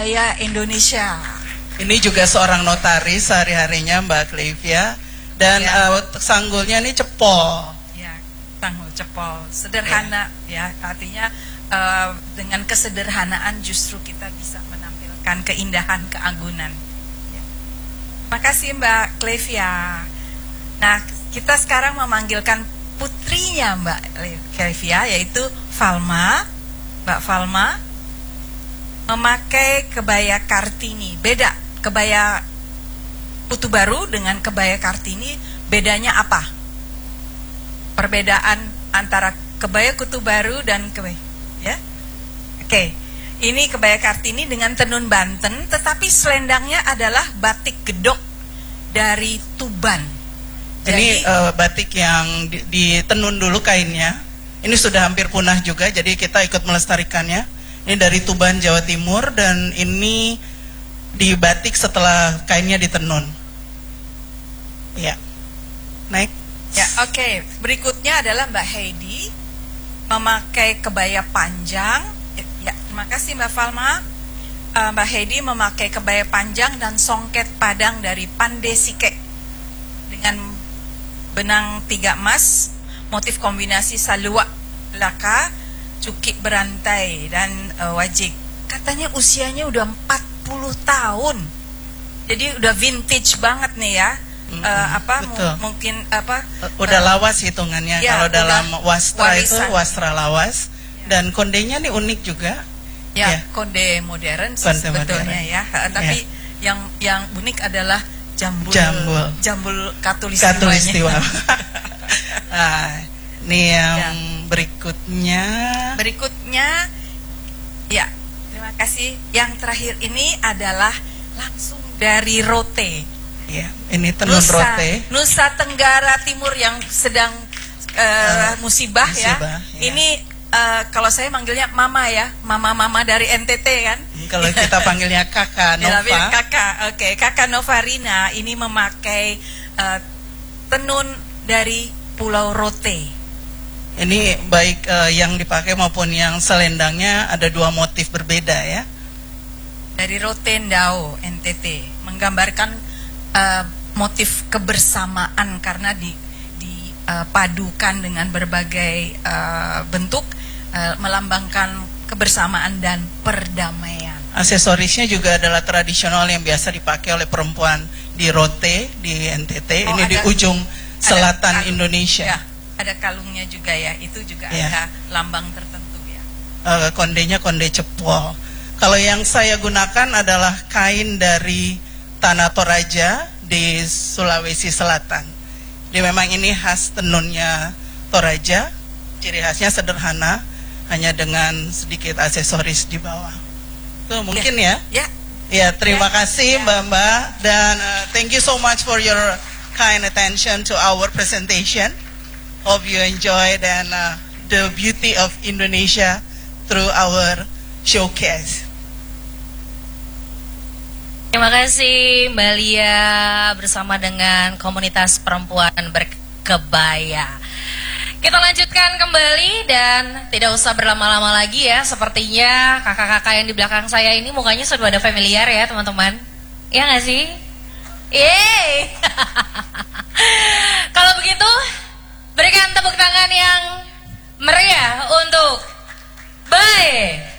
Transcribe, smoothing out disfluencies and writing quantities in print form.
Budaya Indonesia. Ini juga seorang notaris sehari-harinya Mbak Clevia. Dan sanggulnya ini cepol. Ya, sanggul cepol. Sederhana ya, artinya dengan kesederhanaan justru kita bisa menampilkan keindahan, keagungan. Ya. Terima kasih Mbak Clevia. Nah, kita sekarang memanggilkan putrinya Mbak Clevia, yaitu Falma. Mbak Falma memakai kebaya Kartini. Beda, kebaya Kutu Baru dengan kebaya Kartini, bedanya apa? Perbedaan antara kebaya Kutu Baru dan kebaya, ya? Oke, ini kebaya Kartini dengan tenun Banten, tetapi selendangnya adalah batik gedok dari Tuban. Ini batik yang ditenun dulu kainnya. Ini sudah hampir punah juga, jadi kita ikut melestarikannya. Ini dari Tuban, Jawa Timur, dan ini dibatik setelah kainnya ditenun. Ya, naik. Ya, oke. Berikutnya adalah Mbak Heidi memakai kebaya panjang. Ya, terima kasih Mbak Falma. Mbak Heidi memakai kebaya panjang dan songket padang dari Pandesike dengan benang 3 emas, motif kombinasi salua, laka, cukik berantai dan wajik. Katanya usianya udah 40 tahun. Jadi udah vintage banget nih ya. Mungkin udah lawas hitungannya ya, kalau dalam wastra warisan. Itu wastra lawas ya. Dan kondenya nih unik juga ya. Konde modern sebetulnya ya. Tapi yang unik adalah jambul katulistiwa. Nah, ini yang berikutnya ya, terima kasih. Yang terakhir ini adalah langsung dari Rote. Ya, ini tenun Rote. Nusa Tenggara Timur yang sedang musibah ya. Ini kalau saya manggilnya mama ya, mama dari NTT kan. Kalau kita panggilnya kakak Nova. Kakak Novarina ini memakai tenun dari Pulau Rote. Ini baik yang dipakai maupun yang selendangnya ada 2 motif berbeda ya. Dari Rotendao NTT, menggambarkan motif kebersamaan karena dipadukan dengan berbagai bentuk, melambangkan kebersamaan dan perdamaian. Aksesorisnya juga adalah tradisional yang biasa dipakai oleh perempuan di Rote, di NTT. Ini di ujung selatan Indonesia. Ya, ada kalungnya juga ya, itu juga ada lambang tertentu ya. Kondenya konde cepol. Kalau yang saya gunakan adalah kain dari Tanah Toraja di Sulawesi Selatan. Jadi memang ini khas tenunnya Toraja. Ciri khasnya sederhana, hanya dengan sedikit aksesoris di bawah. Tuh mungkin ya. Ya, terima kasih Mbak-mbak, dan thank you so much for your kind attention to our presentation. Hope you enjoyed and the beauty of Indonesia through our showcase. Terima kasih Mbak Lia bersama dengan komunitas perempuan berkebaya. Kita lanjutkan kembali dan tidak usah berlama-lama lagi ya. Sepertinya kakak-kakak yang di belakang saya ini mukanya sudah ada familiar ya teman-teman. Iya nggak sih? Yeay. Kalau begitu berikan tepuk tangan yang meriah untuk Bae.